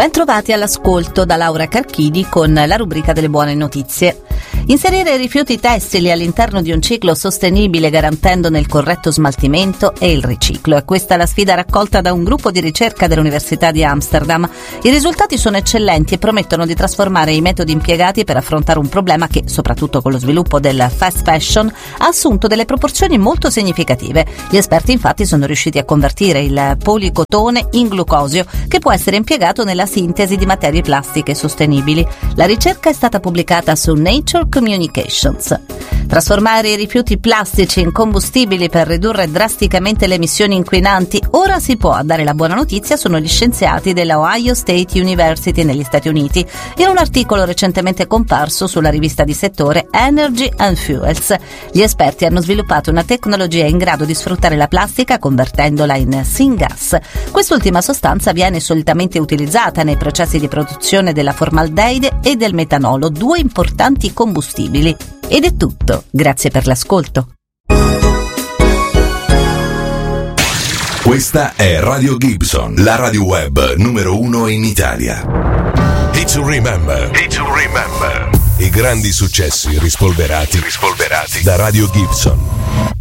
Bentrovati all'ascolto da Laura Carchidi con la rubrica delle buone notizie. Inserire rifiuti tessili all'interno di un ciclo sostenibile garantendone il corretto smaltimento e il riciclo. È questa la sfida raccolta da un gruppo di ricerca dell'Università di Amsterdam. I risultati sono eccellenti e promettono di trasformare i metodi impiegati per affrontare un problema che, soprattutto con lo sviluppo del fast fashion, ha assunto delle proporzioni molto significative. Gli esperti infatti sono riusciti a convertire il policotone in glucosio, che può essere impiegato nella sintesi di materie plastiche sostenibili. La ricerca è stata pubblicata su Nature Communications. Trasformare i rifiuti plastici in combustibili per ridurre drasticamente le emissioni inquinanti, ora si può. A dare la buona notizia sono gli scienziati della Ohio State University negli Stati Uniti, in un articolo recentemente comparso sulla rivista di settore Energy and Fuels. Gli esperti hanno sviluppato una tecnologia in grado di sfruttare la plastica convertendola in syngas. Quest'ultima sostanza viene solitamente utilizzata nei processi di produzione della formaldeide e del metanolo, due importanti combustibili. Ed è tutto, grazie per l'ascolto. Questa è Radio Gibson, la radio web numero 1 in Italia. Hit to remember. I grandi successi rispolverati da Radio Gibson.